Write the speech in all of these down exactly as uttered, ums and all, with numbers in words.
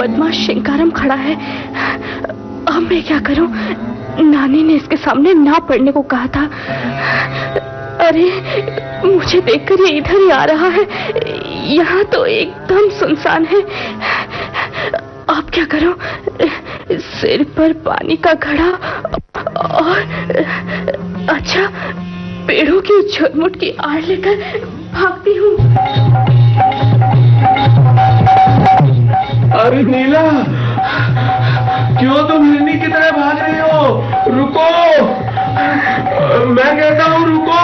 बदमाश शिंगारम खड़ा है। अब मैं क्या करूं? नानी ने इसके सामने ना पड़ने को कहा था। अरे, मुझे देखकर ये इधर ही आ रहा है। यहाँ तो एकदम सुनसान है। अब क्या करूं? सिर पर पानी का घड़ा और अच्छा, पेड़ों की झुरमुट की आड़ लेकर भागती हूँ। अरे नीला, क्यों तुम हिरनी की तरह भाग रही हो? रुको, मैं कहता हूँ रुको।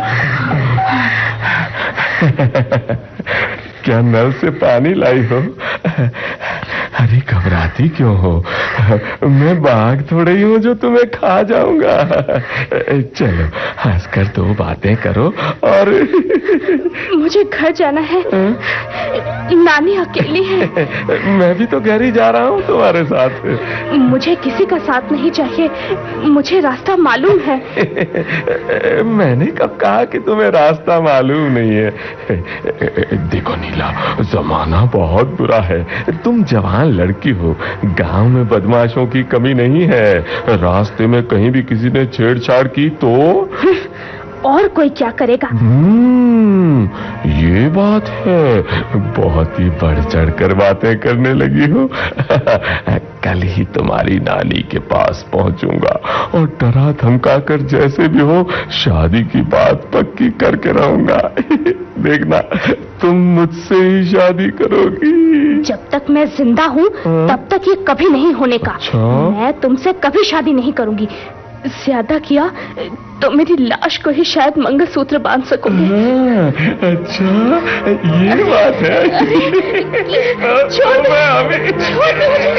क्या नल से पानी लाई हो? अरे घबराती क्यों हो? मैं बाघ थोड़े ही हूँ जो तुम्हें खा जाऊंगा। चलो हंसकर दो बातें करो। और मुझे घर जाना है। नानी अकेली है। मैं भी तो घर ही जा रहा हूँ तुम्हारे साथ। मुझे किसी का साथ नहीं चाहिए, मुझे रास्ता मालूम है। मैंने कब कहा कि तुम्हें रास्ता मालूम नहीं है? देखो नीला, जमाना बहुत बुरा है। तुम जवान लड़की हो, गांव में बदमाशों की कमी नहीं है। रास्ते में कहीं भी किसी ने छेड़छाड़ की तो और कोई क्या करेगा? हम्म, ये बात है। बहुत ही बढ़ चढ़ कर बातें करने लगी हो। कल ही तुम्हारी नानी के पास पहुंचूंगा और डरा धमका कर जैसे भी हो शादी की बात पक्की करके रहूंगा। देखना, तुम मुझसे ही शादी करोगी। जब तक मैं जिंदा हूँ तब तक ये कभी नहीं होने का। अच्छा? मैं तुमसे कभी शादी नहीं करूंगी। ज्यादा किया तो मेरी लाश को ही शायद मंगलसूत्र बांध सकूंगी। अच्छा, ये बात है। छोड़ दो, मैं अभी छोड़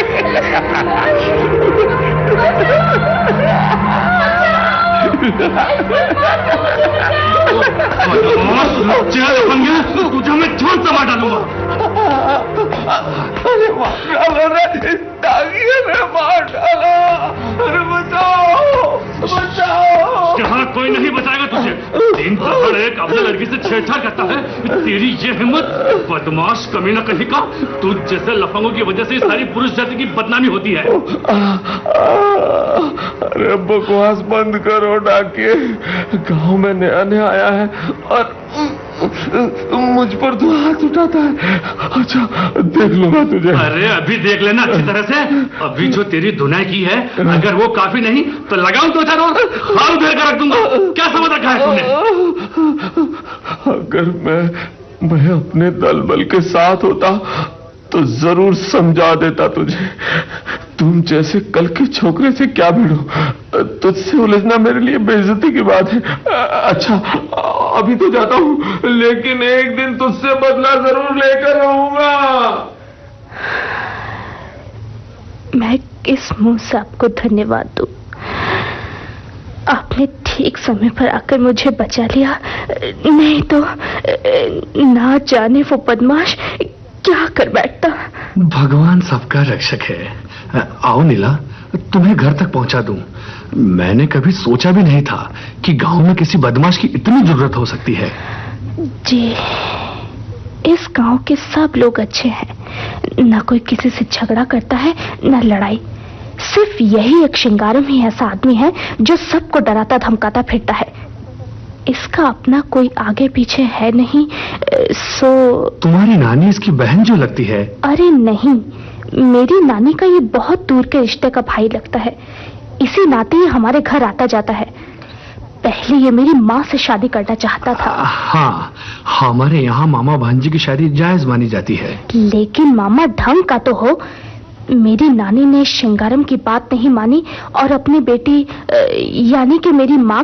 दो। तुझे मैं जान से मार डालूंगा। अरे अरे दागिए ने मार डाला। अरे बचाओ, बचाओ। यहाँ कोई नहीं बचाएगा तुझे। दिन भर एक अबला लड़की से छेड़छाड़ करता है। तेरी ये हिम्मत, बदमाश कमीना कहीं का। तुझ जैसे लफंगों की वजह से सारी पुरुष जाति की बदनामी होती है। अरे बकवास बंद करो डाकिए। गांव में नया नया आया है और मुझ पर तो हाथ उठाता है। अच्छा, देख लूंगा तुझे। अरे अभी देख लेना अच्छी तरह से। अभी जो तेरी धुनाई की है, अगर वो काफी नहीं तो लगाऊं दो चार और हाल उधेर कर रख दूंगा। क्या समझ रखा है तूने? अगर मैं मैं अपने दल बल के साथ होता तो जरूर समझा देता तुझे। तुम जैसे कल के छोकरे से क्या भिड़ो? तुझसे उलझना मेरे लिए बेइज्जती की बात है। अच्छा, अभी तो जाता हूँ, लेकिन एक दिन तुझसे बदला जरूर लेकर रहूंगा। मैं किस मुंह से आपको धन्यवाद दूं? आपने ठीक समय पर आकर मुझे बचा लिया, नहीं तो ना जाने वो बदमाश क्या कर बैठता। भगवान सबका रक्षक है। आओ नीला, तुम्हें घर तक पहुंचा दूं। मैंने कभी सोचा भी नहीं था कि गांव में किसी बदमाश की इतनी जरूरत हो सकती है। जी, इस गांव के सब लोग अच्छे हैं। न कोई किसी से झगड़ा करता है, न लड़ाई। सिर्फ यही एक शिंगारम ही ऐसा आदमी है जो सबको डराता धमकाता फिरता है। इसका अपना कोई आगे पीछे है नहीं। सो तुम्हारी नानी इसकी बहन जो लगती है? अरे नहीं, मेरी नानी का ये बहुत दूर के रिश्ते का भाई लगता है। इसी नाते ये हमारे घर आता जाता है। पहले ये मेरी माँ से शादी करना चाहता था। हाँ, हमारे यहाँ मामा भांजी की शादी जायज मानी जाती है। लेकिन मामा ढंग का तो हो। मेरी नानी ने शिंगारम की बात नहीं मानी और अपनी बेटी यानी कि मेरी माँ